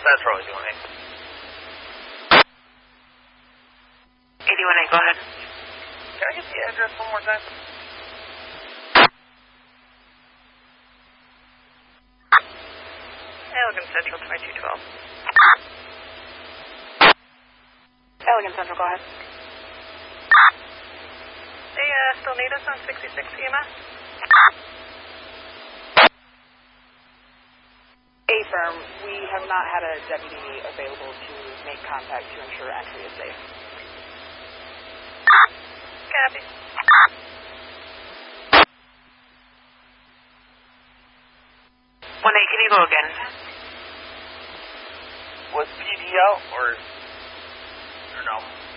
That's Rose, 81A. 81A, go ahead. Can I get the address one more time? Elegant Central, 2212. Elegant Central, go ahead. They still need us on 66 EMS? A-firm, we have not had a deputy available to make contact to ensure entry is safe. Copy. 1-8, can you go again? Was PD out or no?